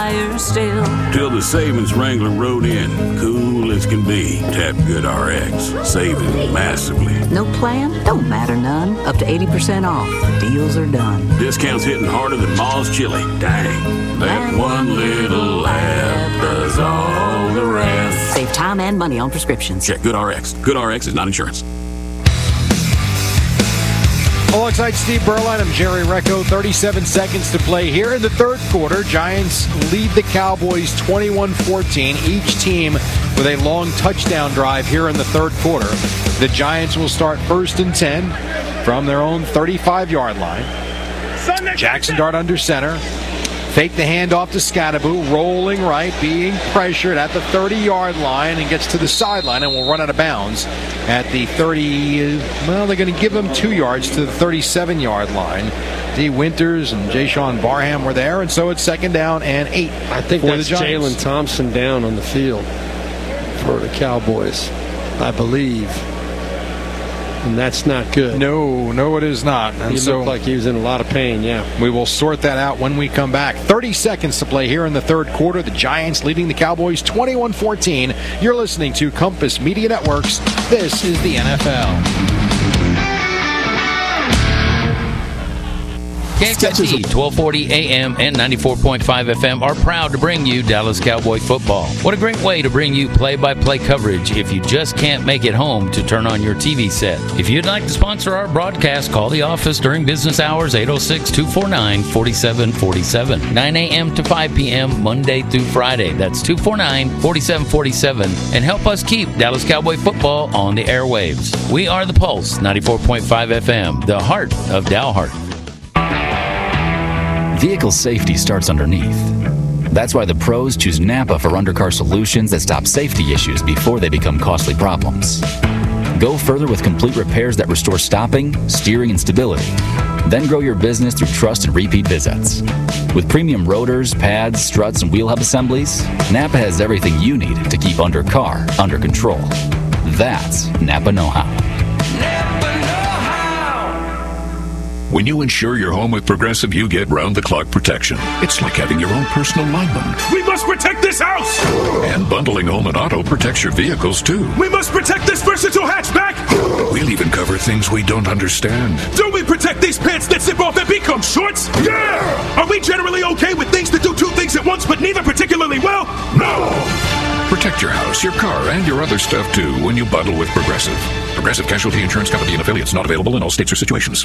higher still. Till the savings Wrangler rode in, cool as can be. Tap GoodRx, saving massively. No plan? Don't matter none. Up to 80% off. Deals are done. Discounts hitting harder than Ma's chili. Dang. That one little app does all the rest. Save time and money on prescriptions. Check GoodRx. GoodRx is not insurance. Alongside Steve Berline, I'm Jerry Recco. 37 seconds to play here in the third quarter. Giants lead the Cowboys 21-14. Each team with a long touchdown drive here in the third quarter. The Giants will start 1st and 10 from their own 35-yard line. Jackson Dart under center. Fake the handoff to Scadaboo, rolling right, being pressured at the 30-yard line, and gets to the sideline and will run out of bounds at the 30. Well, they're going to give him 2 yards to the 37-yard line. D. Winters and Jayshon Barham were there, and so it's 2nd down and 8. I think that's Jalen Thompson down on the field for the Cowboys, I believe. And that's not good. No, it is not. And he looked like he was in a lot of pain, yeah. We will sort that out when we come back. 30 seconds to play here in the third quarter. The Giants leading the Cowboys 21-14. You're listening to Compass Media Networks. This is the NFL. KXSE 1240 AM and 94.5 FM are proud to bring you Dallas Cowboy football. What a great way to bring you play-by-play coverage if you just can't make it home to turn on your TV set. If you'd like to sponsor our broadcast, call the office during business hours, 806-249-4747. 9 a.m. to 5 p.m. Monday through Friday. That's 249-4747. And help us keep Dallas Cowboy football on the airwaves. We are the Pulse, 94.5 FM, the heart of Dalhart. Vehicle safety starts underneath. That's why the pros choose Napa for undercar solutions that stop safety issues before they become costly problems. Go further with complete repairs that restore stopping, steering, and stability. Then grow your business through trust and repeat visits. With premium rotors, pads, struts, and wheel hub assemblies, Napa has everything you need to keep undercar under control. That's Napa know-how. When you insure your home with Progressive, you get round-the-clock protection. It's like having your own personal lineman. We must protect this house! And bundling home and auto protects your vehicles, too. We must protect this versatile hatchback! We'll even cover things we don't understand. Do we protect these pants that zip off and become shorts? Yeah! Are we generally okay with things that do 2 things at once, but neither particularly well? No! Protect your house, your car, and your other stuff, too, when you bundle with Progressive. Progressive Casualty Insurance Company and affiliates, not available in all states or situations.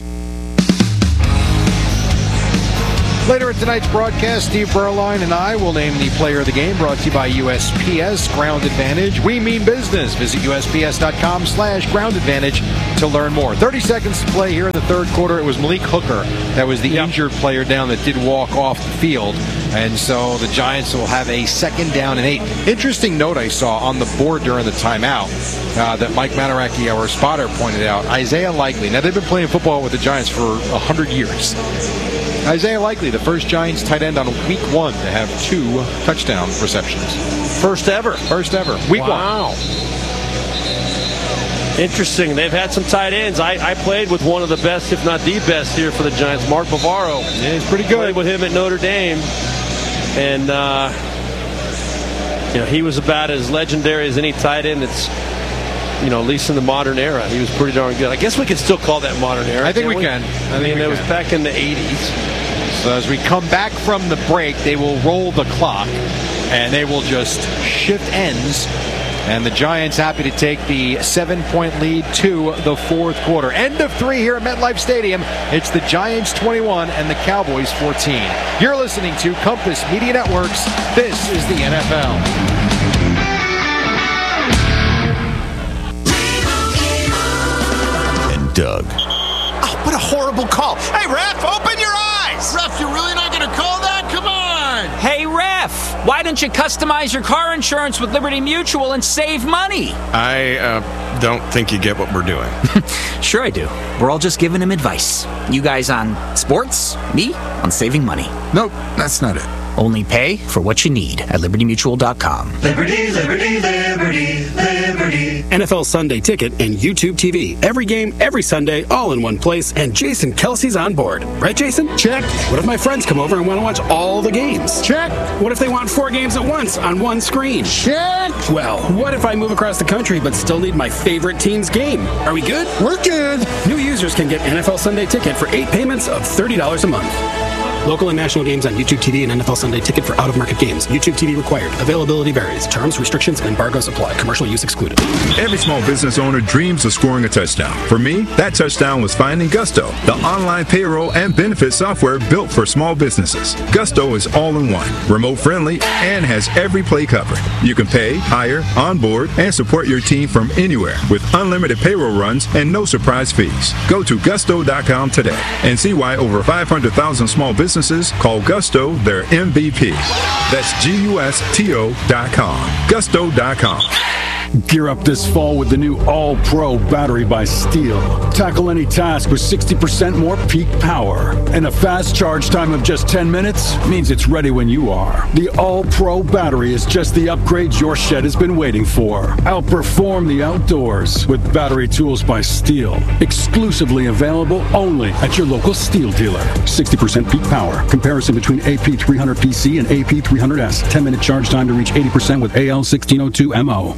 Later in tonight's broadcast, Steve Berline and I will name the player of the game, brought to you by USPS Ground Advantage. We mean business. Visit USPS.com/Ground Advantage to learn more. 30 seconds to play here in the third quarter. It was Malik Hooker that was the injured player down that did walk off the field. And so the Giants will have a 2nd down and 8. Interesting note I saw on the board during the timeout that Mike Mataraki, our spotter, pointed out. Isaiah Likely. Now, they've been playing football with the Giants for 100 years. Isaiah Likely, the first Giants tight end on week 1 to have 2 touchdown receptions. First ever. Week 1. Wow. Interesting. They've had some tight ends. I played with one of the best, if not the best, here for the Giants, Mark Bavaro. Yeah, he's pretty good. Played with him at Notre Dame. And, he was about as legendary as any tight end that's, at least in the modern era. He was pretty darn good. I guess we can still call that modern era. I think we can. It was back in the 80s. So as we come back from the break, they will roll the clock, and they will just shift ends. And the Giants happy to take the 7-point lead to the fourth quarter. End of 3 here at MetLife Stadium. It's the Giants 21 and the Cowboys 14. You're listening to Compass Media Networks. This is the NFL. Doug. Oh, what a horrible call. Hey, ref, open your eyes. Ref, you're really not going to call that? Come on. Hey, ref, why don't you customize your car insurance with Liberty Mutual and save money? I don't think you get what we're doing. Sure I do. We're all just giving him advice. You guys on sports, me on saving money. Nope, that's not it. Only pay for what you need at libertymutual.com. Liberty, liberty, liberty, liberty. Liberty. NFL Sunday Ticket and YouTube TV. Every game, every Sunday, all in one place, and Jason Kelsey's on board. Right, Jason? Check. What if my friends come over and want to watch all the games? Check. What if they want 4 games at once on one screen? Check. Well, what if I move across the country but still need my favorite team's game? Are we good? We're good. New users can get NFL Sunday Ticket for 8 payments of $30 a month. Local and national games on YouTube TV and NFL Sunday Ticket for out-of-market games. YouTube TV required. Availability varies. Terms, restrictions, and embargoes apply. Commercial use excluded. Every small business owner dreams of scoring a touchdown. For me, that touchdown was finding Gusto, the online payroll and benefit software built for small businesses. Gusto is all-in-one, remote-friendly, and has every play covered. You can pay, hire, onboard, and support your team from anywhere with unlimited payroll runs and no surprise fees. Go to gusto.com today and see why over 500,000 small businesses call Gusto their MVP. That's GUSTO.com. Gusto.com. Gear up this fall with the new All-Pro battery by Steel. Tackle any task with 60% more peak power. And a fast charge time of just 10 minutes means it's ready when you are. The All-Pro battery is just the upgrade your shed has been waiting for. Outperform the outdoors with battery tools by Steel. Exclusively available only at your local Steel dealer. 60% peak power. Comparison between AP300PC and AP300S. 10-minute charge time to reach 80% with AL1602MO.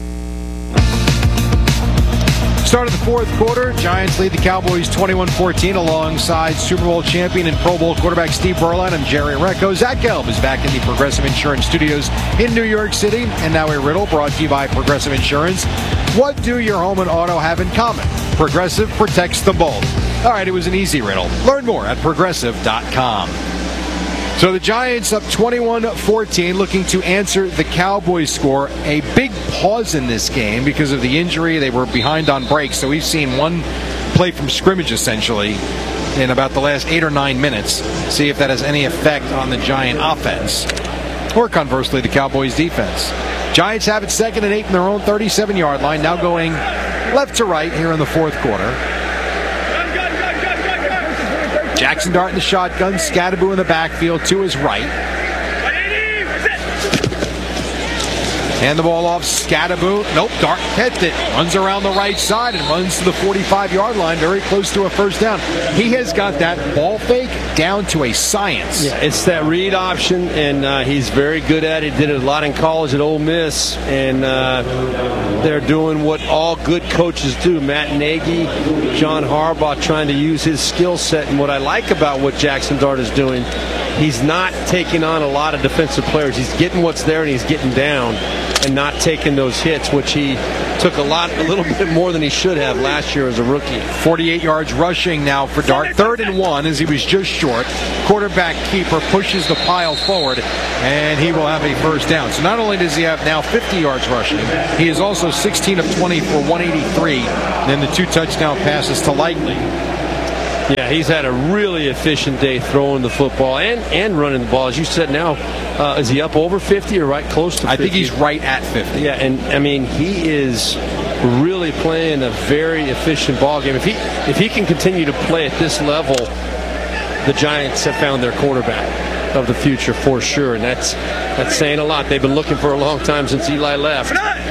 Start of the fourth quarter, Giants lead the Cowboys 21-14 alongside Super Bowl champion and Pro Bowl quarterback Steve Berline. I'm Jerry Recco. Zach Gelb is back in the Progressive Insurance Studios in New York City. And now a riddle brought to you by Progressive Insurance. What do your home and auto have in common? Progressive protects them both. All right, it was an easy riddle. Learn more at Progressive.com. So the Giants up 21-14, looking to answer the Cowboys score. A big pause in this game because of the injury. They were behind on breaks, so we've seen one play from scrimmage, essentially, in about the last 8 or 9 minutes. See if that has any effect on the Giant offense, or conversely, the Cowboys defense. Giants have it 2nd and 8 from their own 37-yard line, now going left to right here in the fourth quarter. Jackson Dart in the shotgun, Scadaboo in the backfield to his right. Hand the ball off, Scadaboo. Nope, Dart kept it. Runs around the right side and runs to the 45-yard line, very close to a first down. He has got that ball fake down to a science. Yeah, it's that read option, and he's very good at it. Did it a lot in college at Ole Miss, and they're doing what all good coaches do. Matt Nagy, John Harbaugh trying to use his skill set, and what I like about what Jackson Dart is doing, he's not taking on a lot of defensive players. He's getting what's there, and he's getting down and not taking those hits, which he took a little bit more than he should have last year as a rookie. 48 yards rushing now for Dart. 3rd and 1 as he was just short. Quarterback keeper pushes the pile forward, and he will have a first down. So not only does he have now 50 yards rushing, he is also 16 of 20 for 183. Then the 2 touchdown passes to Likely. Yeah, he's had a really efficient day throwing the football and running the ball. As you said now, is he up over 50 or right close to 50? I think he's right at 50. Yeah, and I mean, he is really playing a very efficient ball game. If he can continue to play at this level, the Giants have found their quarterback of the future for sure, and that's saying a lot. They've been looking for a long time since Eli left.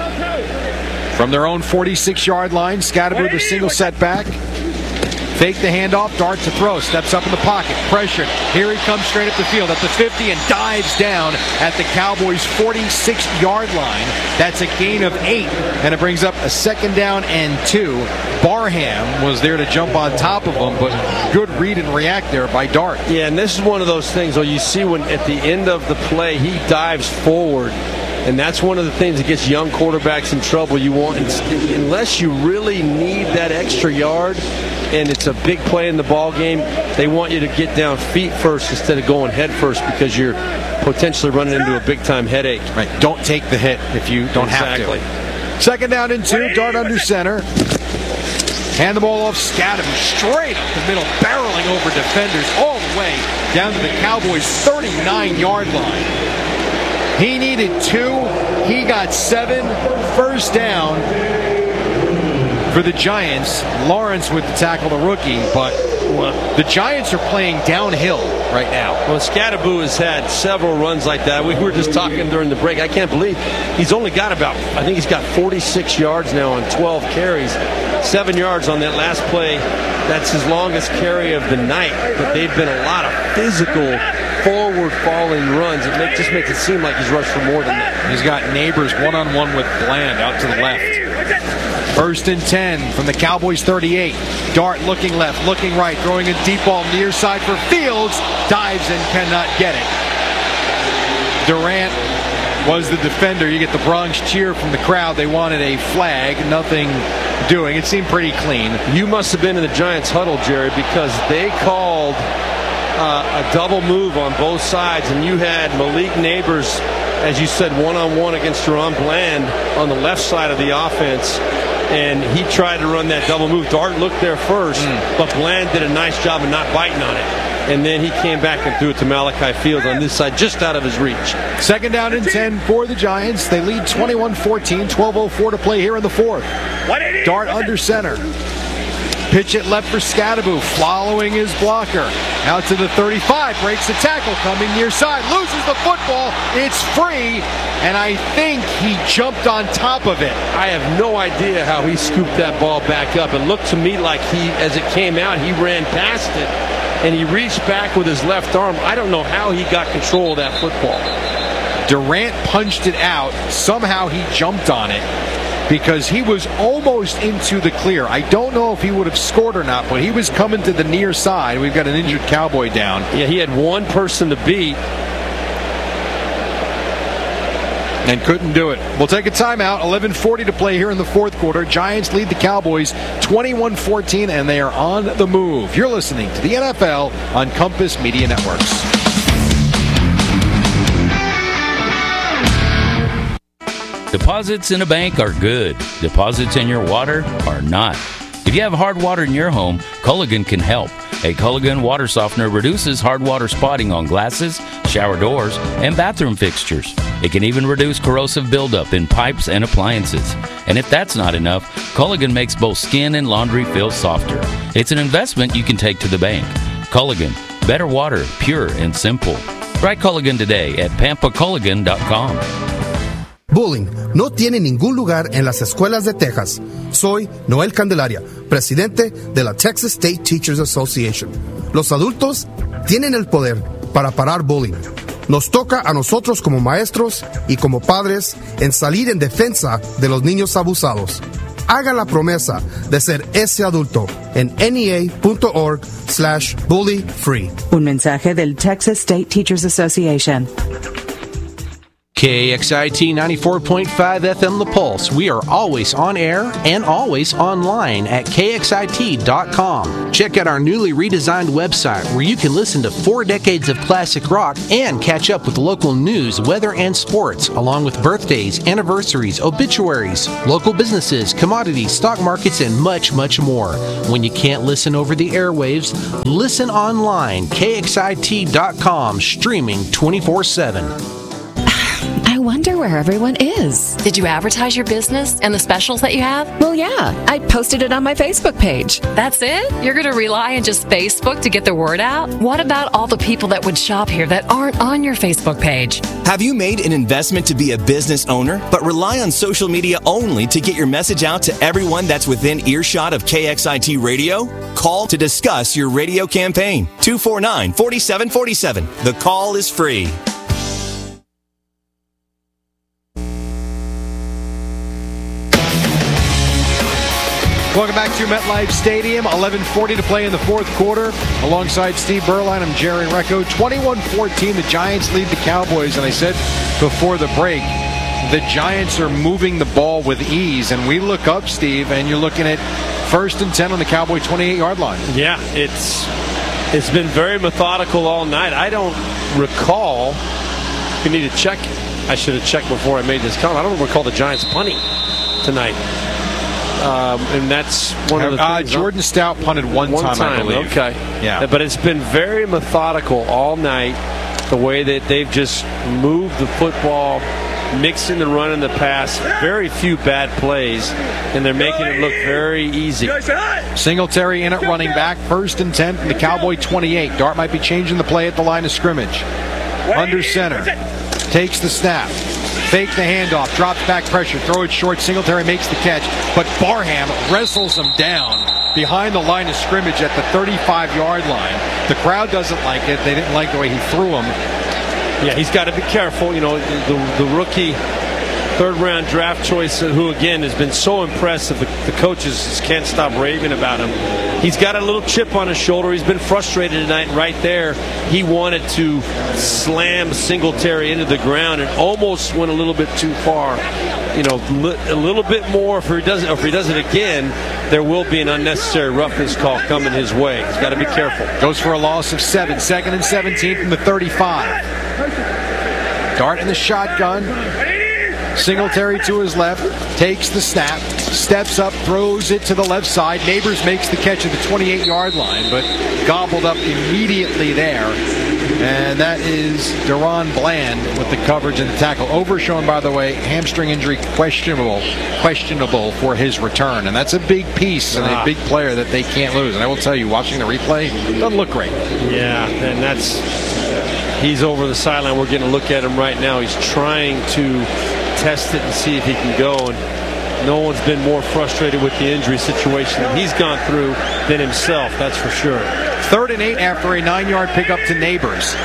From their own 46-yard line, Scadaboo the single setback. Fake the handoff, Dart to throw, steps up in the pocket, pressured. Here he comes straight up the field at the 50 and dives down at the Cowboys' 46-yard line. That's a gain of 8, and it brings up a 2nd down and 2. Barham was there to jump on top of him, but good read and react there by Dart. Yeah, and this is one of those things where you see when at the end of the play, he dives forward. And that's one of the things that gets young quarterbacks in trouble. You want, unless you really need that extra yard and it's a big play in the ball game, they want you to get down feet first instead of going head first, because you're potentially running into a big-time headache. Right. Don't take the hit if you don't have to. 2nd down and 2, Dart under center. Hand the ball off, Scadaboo straight up the middle, barreling over defenders all the way down to the Cowboys' 39-yard line. He needed 2. He got 7. First down for the Giants. Lawrence with the tackle, the rookie. But the Giants are playing downhill right now. Well, Scadaboo has had several runs like that. We were just talking during the break. I can't believe he's only got I think he's got 46 yards now on 12 carries. 7 yards on that last play. That's his longest carry of the night. But they've been a lot of physical, forward-falling runs. It just makes it seem like he's rushed for more than that. He's got Neighbors one-on-one with Bland out to the left. 1st and 10 from the Cowboys 38. Dart looking left, looking right, throwing a deep ball near side for Fields. Dives and cannot get it. Durant was the defender. You get the Bronx cheer from the crowd. They wanted a flag. Nothing doing. It seemed pretty clean. You must have been in the Giants huddle, Jerry, because they called a double move on both sides, and you had Malik Neighbors, as you said, one-on-one against Jerron Bland on the left side of the offense, and he tried to run that double move. Dart looked there first, but Bland did a nice job of not biting on it. And then he came back and threw it to Malachi Fields on this side, just out of his reach. 2nd down and 10 for the Giants. They lead 21-14, 12:04 to play here in the 4th. Dart under center. Pitch it left for Scadaboo, following his blocker. Out to the 35, breaks the tackle, coming near side, loses the football. It's free, and I think he jumped on top of it. I have no idea how he scooped that ball back up. It looked to me like as it came out, he ran past it, and he reached back with his left arm. I don't know how he got control of that football. Durant punched it out. Somehow he jumped on it, because he was almost into the clear. I don't know if he would have scored or not, but he was coming to the near side. We've got an injured Cowboy down. Yeah, he had one person to beat. And couldn't do it. We'll take a timeout. 11:40 to play here in the 4th quarter. Giants lead the Cowboys 21-14, and they are on the move. You're listening to the NFL on Compass Media Networks. Deposits in a bank are good. Deposits in your water are not. If you have hard water in your home, Culligan can help. A Culligan water softener reduces hard water spotting on glasses, shower doors, and bathroom fixtures. It can even reduce corrosive buildup in pipes and appliances. And if that's not enough, Culligan makes both skin and laundry feel softer. It's an investment you can take to the bank. Culligan, better water, pure and simple. Try Culligan today at pampaculligan.com. Bullying no tiene ningún lugar en las escuelas de Texas. Soy Noel Candelaria, presidente de la Texas State Teachers Association. Los adultos tienen el poder para parar bullying. Nos toca a nosotros como maestros y como padres en salir en defensa de los niños abusados. Haga la promesa de ser ese adulto en nea.org/bully-free. Un mensaje del Texas State Teachers Association. KXIT 94.5 FM The Pulse. We are always on air and always online at KXIT.com. Check out our newly redesigned website where you can listen to 4 decades of classic rock and catch up with local news, weather, and sports, along with birthdays, anniversaries, obituaries, local businesses, commodities, stock markets, and much, much more. When you can't listen over the airwaves, listen online. KXIT.com, streaming 24/7. I wonder where everyone is. Did you advertise your business and the specials that you have? Well, yeah. I posted it on my Facebook page. That's it? You're going to rely on just Facebook to get the word out? What about all the people that would shop here that aren't on your Facebook page? Have you made an investment to be a business owner, but rely on social media only to get your message out to everyone that's within earshot of KXIT Radio? Call to discuss your radio campaign. 249-4747. The call is free. Welcome back to MetLife Stadium. 11:40 to play in the 4th quarter. Alongside Steve Berline, I'm Jerry Recco. 21-14, the Giants lead the Cowboys. And I said before the break, the Giants are moving the ball with ease. And we look up, Steve, and you're looking at 1st and 10 on the Cowboy 28-yard line. Yeah, it's been very methodical all night. I don't recall. You need to check. I should have checked before I made this comment. I don't recall the Giants punting tonight. And that's one of the things. Jordan Stout punted one time, I believe. Okay. Yeah. But it's been very methodical all night, the way that they've just moved the football mixing the run and the pass. Very few bad plays, and they're making it look very easy. Singletary in at running back, 1st and 10 from the Cowboy 28. Dart might be changing the play at the line of scrimmage. Under center, takes the snap, fake the handoff, drops back pressure, throw it short. Singletary makes the catch, but Barham wrestles him down behind the line of scrimmage at the 35-yard line. The crowd doesn't like it. They didn't like the way he threw him. Yeah, he's got to be careful. You know, the rookie third-round draft choice, who, again, has been so impressive. The coaches just can't stop raving about him. He's got a little chip on his shoulder. He's been frustrated tonight. Right there, he wanted to slam Singletary into the ground and almost went a little bit too far. You know, a little bit more. If he does it again, there will be an unnecessary roughness call coming his way. He's got to be careful. Goes for a loss of 7. 2nd and 17 from the 35. Dart in the shotgun. Singletary to his left, takes the snap, steps up, throws it to the left side. Neighbors makes the catch at the 28-yard line, but gobbled up immediately there. And that is Deron Bland with the coverage and the tackle. Overshown, by the way, hamstring injury questionable for his return. And that's a big piece and a big player that they can't lose. And I will tell you, watching the replay, it doesn't look great. Yeah, and he's over the sideline. We're getting a look at him right now. He's trying to test it and see if he can go, and no one's been more frustrated with the injury situation that he's gone through than himself, that's for sure. 3rd and 8 after a 9-yard pickup to Neighbors.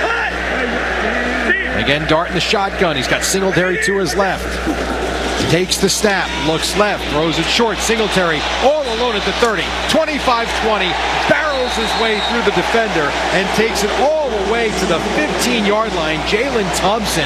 Again, Dart in the shotgun. He's got Singletary to his left. Takes the snap, looks left, throws it short. Singletary all alone at the 30, 25-20, barrels his way through the defender and takes it all the way to the 15-yard line. Jalen Thompson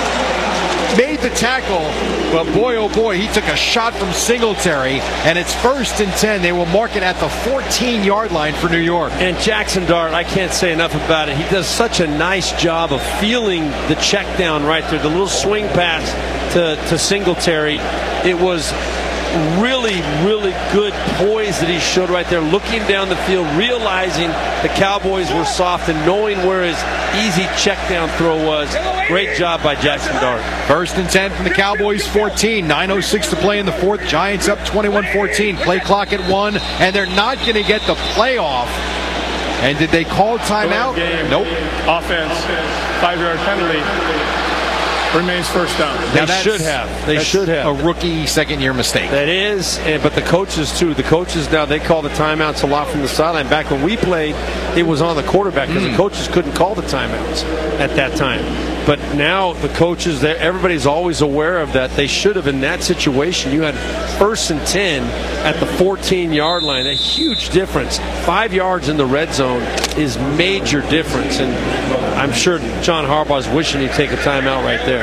made the tackle, but boy, oh boy, he took a shot from Singletary, and it's 1st and 10. They will mark it at the 14-yard line for New York. And Jackson Dart, I can't say enough about it. He does such a nice job of feeling the check down right there, the little swing pass to Singletary. It was really, really good poise that he showed right there, looking down the field, realizing the Cowboys were soft and knowing where his easy check down throw was. Great job by Jackson Dart. 1st and 10 from the Cowboys 14. 9:06 to play in the 4th. Giants up 21-14. Play clock at 1, and they're not going to get the playoff. And did they call timeout? Nope. Offense, 5-yard penalty. Remains 1st down. They should have. They should have. A rookie second-year mistake. That is, but the coaches too. The coaches now, they call the timeouts a lot from the sideline. Back when we played, it was on the quarterback because the coaches couldn't call the timeouts at that time. But now the coaches, everybody's always aware of that. They should have, in that situation, you had 1st and 10 at the 14-yard line. A huge difference. 5 yards in the red zone is major difference. And I'm sure John Harbaugh's wishing he'd take a timeout right there.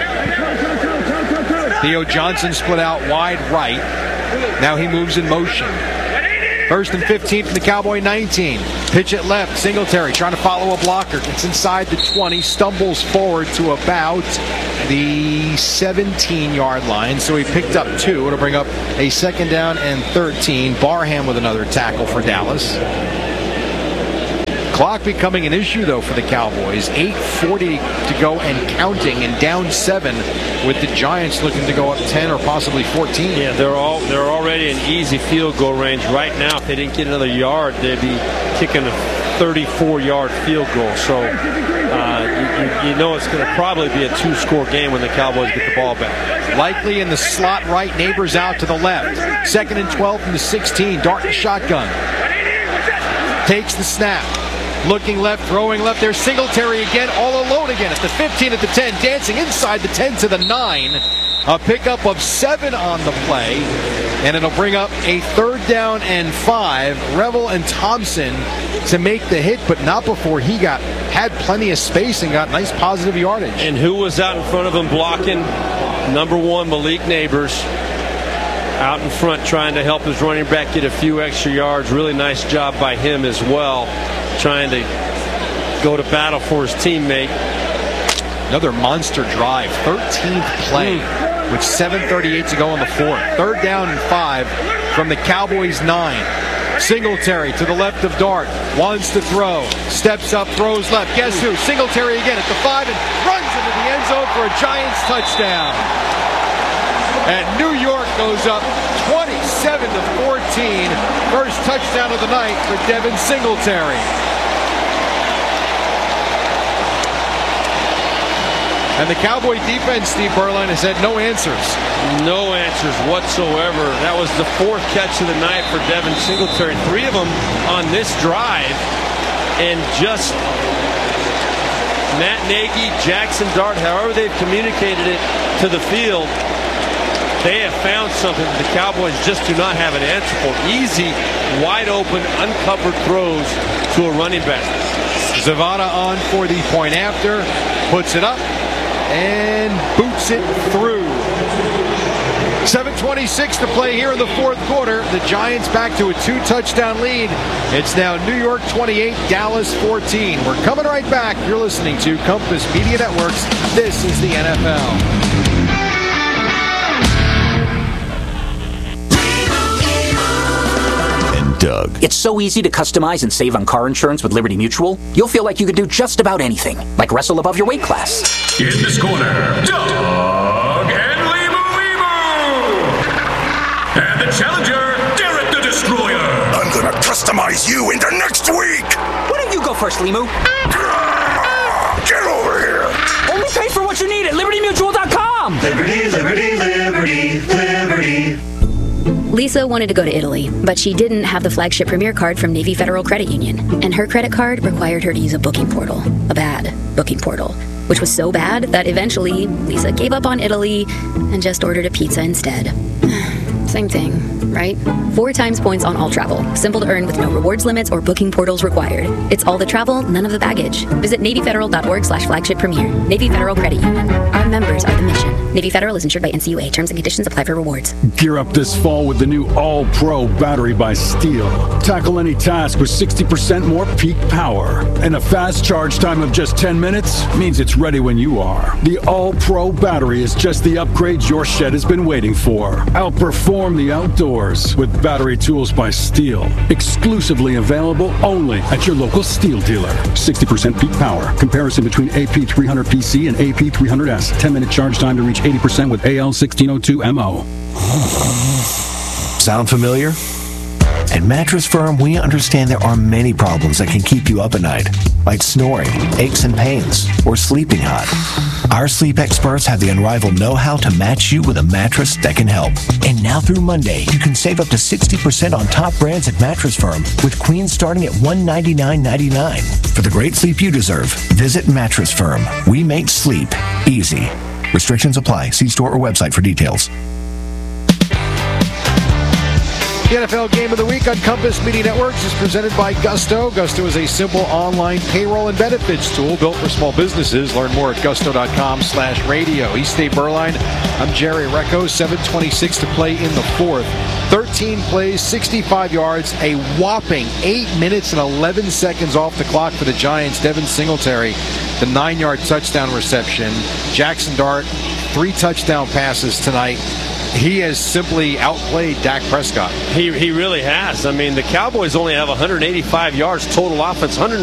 Theo Johnson split out wide right. Now he moves in motion. 1st and 15 from the Cowboy 19. Pitch it left. Singletary trying to follow a blocker. Gets inside the 20. Stumbles forward to about the 17-yard line. So he picked up 2. It'll bring up a 2nd down and 13. Barham with another tackle for Dallas. Clock becoming an issue, though, for the Cowboys. 8:40 to go and counting, and down 7 with the Giants looking to go up 10 or possibly 14. Yeah, they're already in easy field goal range right now. If they didn't get another yard, they'd be kicking a 34-yard field goal. So you know it's going to probably be a 2-score game when the Cowboys get the ball back. Likely in the slot right, Neighbors out to the left. 2nd and 12 from the 16. Dart in the shotgun. Takes the snap. Looking left, throwing left. There's Singletary again, all alone again at the 15, at the 10, dancing inside the 10 to the 9. A pickup of 7 on the play, and it'll bring up a 3rd down and 5. Revel and Thompson to make the hit, but not before he had plenty of space and got nice positive yardage. And who was out in front of him blocking? Number 1, Malik Neighbors. Out in front trying to help his running back get a few extra yards. Really nice job by him as well, trying to go to battle for his teammate. Another monster drive, 13th play with 7:38 to go in the 4th. 3rd down and 5 from the Cowboys' 9. Singletary to the left of Dart. Wants to throw. Steps up, throws left. Guess who? Singletary again at the 5 and runs into the end zone for a Giants touchdown. And New York goes up 27-14. First touchdown of the night for Devin Singletary. And the Cowboy defense, Steve Berline, has had no answers. No answers whatsoever. That was the 4th catch of the night for Devin Singletary. 3 of them on this drive. And just Matt Nagy, Jackson Dart, however they've communicated it to the field, they have found something that the Cowboys just do not have an answer for. Easy, wide open, uncovered throws to a running back. Zavada on for the point after. Puts it up and boots it through. 7:26 to play here in the 4th quarter. The Giants back to a 2-touchdown lead. It's now New York 28, Dallas 14. We're coming right back. You're listening to Compass Media Networks. This is the NFL. Doug. It's so easy to customize and save on car insurance with Liberty Mutual. You'll feel like you could do just about anything, like wrestle above your weight class. In this corner, Doug and Leemu. And the challenger, Derek the Destroyer. I'm gonna customize you into next week. Why don't you go first, Leemu? Get over here. Only pay for what you need at LibertyMutual.com. Liberty, liberty, liberty, liberty. Lisa wanted to go to Italy, but she didn't have the flagship Premier card from Navy Federal Credit Union, and her credit card required her to use a booking portal, a bad booking portal, which was so bad that eventually Lisa gave up on Italy and just ordered a pizza instead. Same thing, right? 4 times points on all travel. Simple to earn with no rewards limits or booking portals required. It's all the travel, none of the baggage. Visit NavyFederal.org/flagship premier. Navy Federal Credit Union. Our members are the mission. Navy Federal is insured by NCUA. Terms and conditions apply for rewards. Gear up this fall with the new All-Pro battery by Steel. Tackle any task with 60% more peak power. And a fast charge time of just 10 minutes means it's ready when you are. The All-Pro battery is just the upgrade your shed has been waiting for. Outperform the outdoors with battery tools by Steel. Exclusively available only at your local Steel dealer. 60% peak power. Comparison between AP300PC and AP300S. 10-minute charge time to reach 80% with AL1602MO. Sound familiar? At Mattress Firm, we understand there are many problems that can keep you up at night, like snoring, aches and pains, or sleeping hot. Our sleep experts have the unrivaled know-how to match you with a mattress that can help. And now through Monday, you can save up to 60% on top brands at Mattress Firm, with queens starting at $199.99. For the great sleep you deserve, visit Mattress Firm. We make sleep easy. Restrictions apply. See store or website for details. The NFL Game of the Week on Compass Media Networks is presented by Gusto. Gusto is a simple online payroll and benefits tool built for small businesses. Learn more at gusto.com/radio. He's Steve Berline. I'm Jerry Recco. 7:26 to play in the 4th. 13 plays, 65 yards, a whopping 8 minutes and 11 seconds off the clock for the Giants. Devin Singletary, the 9-yard touchdown reception. Jackson Dart, 3 touchdown passes tonight. He has simply outplayed Dak Prescott. He really has. I mean, the Cowboys only have 185 yards total offense,